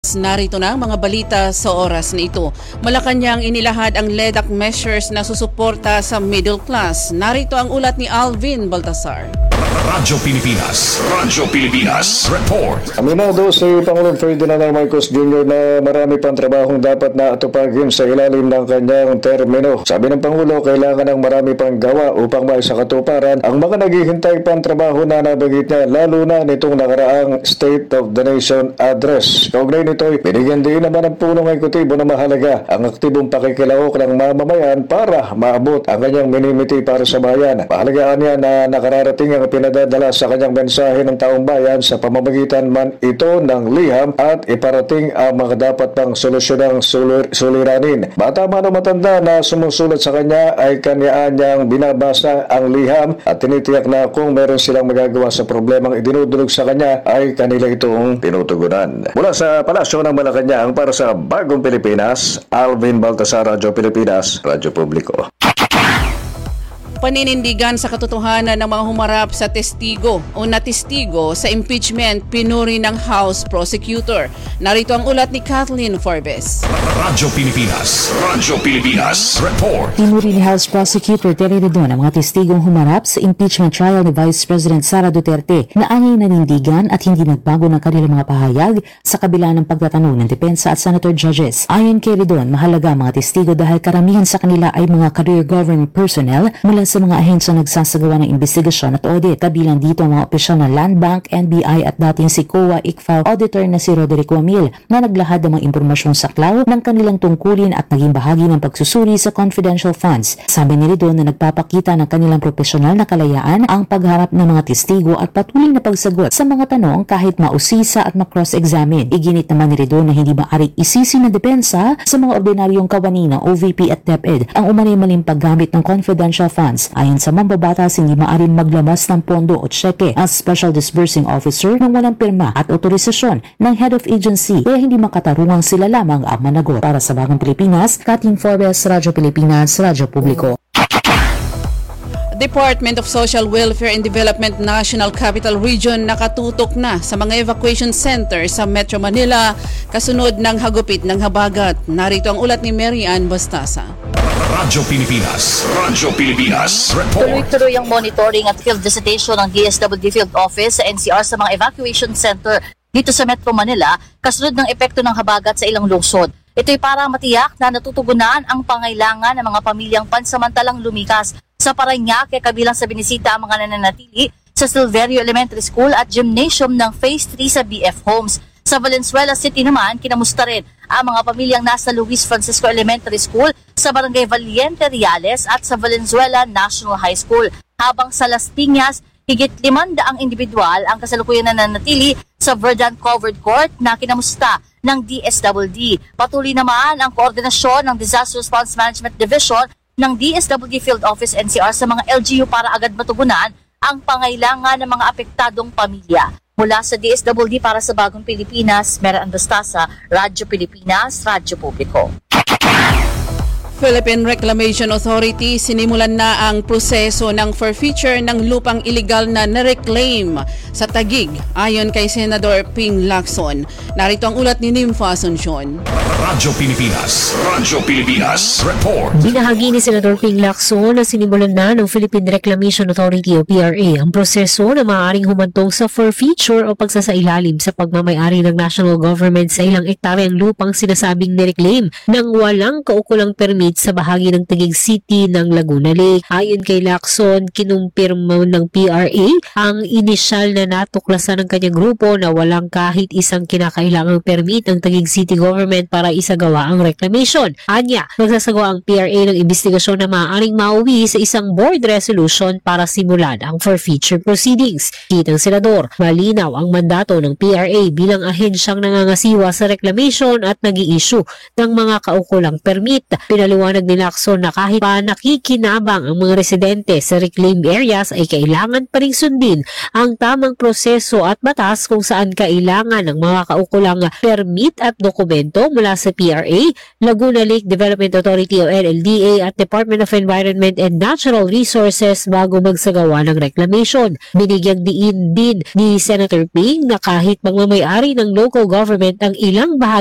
Narito na ang mga balita sa oras na ito. Malacanang inilahad ang LEDAC measures na susuporta sa middle class. Narito ang ulat ni Alvin Baltasar. Radyo Pilipinas Report. Aminado si Pangulong Ferdinand Marcos Jr. na marami pang trabahong dapat na atupagin sa ilalim ng kanyang termino. Sabi ng Pangulo, kailangan ng marami pang gawa upang maisakatuparan ang mga naghihintay pang trabaho na nabanggit niya, lalo na nitong nakaraang State of the Nation Address. Kaugnay nito'y binigyan din naman ng punong ekutibo na mahalaga ang aktibong pakikilahok ng mamamayan para maabot ang kanyang minimiti para sa bayan. Mahalagaan niya na nakararating ang pinadadala sa kanyang mensahe ng taong bayan sa pamamagitan man ito ng liham at iparating ang mga dapat pang solusyonang suliranin. Bata man o matanda na sumusulat sa kanya ay kanya-anyang binabasa ang liham at tinitiyak na kung meron silang magagawa sa problemang idinudulog sa kanya ay kanila itong tinutugunan. Mula sa Palasyo ng Malacanang para sa Bagong Pilipinas, Alvin Baltasar, Radyo Pilipinas, Radyo Publiko. Paninindigan sa katotohanan ng mga humarap sa testigo o natestigo sa impeachment, pinuri ng House Prosecutor. Narito ang ulat ni Kathleen Forbes. Radyo Pilipinas Report. Pinuri ni House Prosecutor Terry Redon ang mga testigong humarap sa impeachment trial ni Vice President Sara Duterte na anyay nanindigan at hindi nagbago ng kanilang mga pahayag sa kabila ng pagtatanong ng depensa at senator judges. Ayon kay Redon, mahalaga mga testigo dahil karamihan sa kanila ay mga career government personnel mula sa mga ahensya nagsasagawa ng investigasyon at audit. Kabilang dito ang mga opisyal ng Land Bank, NBI at dating si COA ICFAO auditor na si Roderick Wamil na naglahad ng mga impormasyon saklaw ng kanilang tungkulin at naging bahagi ng pagsusuri sa confidential funds. Sabi ni Redon na nagpapakita ng kanilang profesional na kalayaan ang pagharap ng mga testigo at patuloy na pagsagot sa mga tanong kahit mausisa at ma-cross-examine. Iginit naman ni Redon na hindi maaari isisi ng depensa sa mga ordinaryong kawani ng OVP at DepEd ang umanay maling paggamit ng confidential funds. Ayon sa mambabatas, hindi maaaring maglamas ng pondo o tseke ang Special Disbursing Officer nang walang pirma at otorisasyon ng Head of Agency, kaya hindi makatarungang sila lamang ang managot. Para sa Bagong Pilipinas, Kathleen Forbes, Radyo Pilipinas, Radyo Publiko. Department of Social Welfare and Development National Capital Region nakatutok na sa mga evacuation center sa Metro Manila kasunod ng hagupit ng habagat. Narito ang ulat ni Mary Ann Bastasa. Radyo Pilipinas Report. Tuloy-tuloy ang monitoring at field visitation ng DSWD Field Office sa NCR sa mga evacuation center dito sa Metro Manila kasunod ng epekto ng habagat sa ilang lungsod. Ito'y para matiyak na natutugunan ang pangailangan ng mga pamilyang pansamantalang lumikas sa Parañaque, kabilang sa binisita ang mga nananatili sa Silverio Elementary School at gymnasium ng Phase 3 sa BF Homes. Sa Valenzuela City naman, kinamusta rin ang mga pamilyang nasa Luis Francisco Elementary School, sa Barangay Valiente Reales at sa Valenzuela National High School. Habang sa Las Piñas, higit 500 individual ang kasalukuyan nananatili sa Verdant Covered Court na kinamusta ng DSWD. Patuloy naman ang koordinasyon ng Disaster Response Management Division ng DSWD Field Office NCR sa mga LGU para agad matugunan ang pangailangan ng mga apektadong pamilya. Mula sa DSWD para sa Bagong Pilipinas, Mary Ann Bastasa, Radyo Pilipinas, Radyo Publiko. Philippine Reclamation Authority sinimulan na ang proseso ng forfeiture ng lupang iligal na nareclaim sa Taguig ayon kay Senador Ping Lacson. Narito ang ulat ni Nympha Asuncion. Radyo Pilipinas Report. Binahagi ni Senador Ping Lacson na sinimulan na ng Philippine Reclamation Authority o PRA ang proseso na maaaring humantong sa forfeiture o pagsasailalim sa pagmamayari ng national government sa ilang ektaryang lupang sinasabing nireclaim ng walang kaukulang permit sa bahagi ng Taguig City ng Laguna Lake. Ayon kay Lacson, kinumpirma ng PRA ang inisyal na natuklasan ng kanyang grupo na walang kahit isang kinakailangang permit ng Taguig City Government para isagawa ang reclamation. Anya, magsasagawa ang PRA ng investigasyon na maaaring mauwi sa isang board resolution para simulan ang forfeiture proceedings. Kitang senador, malinaw ang mandato ng PRA bilang ahensyang nangangasiwa sa reclamation at nag-i-issue ng mga kaukulang permit. Pinaliwanag Ipinaliwanag ni Lacson na kahit pa nakikinabang ang mga residente sa reclaimed areas ay kailangan pa ring sundin ang tamang proseso at batas kung saan kailangan ng mga kaukulang permit at dokumento mula sa PRA, Laguna Lake Development Authority o LLDA at Department of Environment and Natural Resources bago magsagawa ng reclamation. Binigyang diin din ni Senator Ping na kahit magmamayari ng local government ang ilang bahagi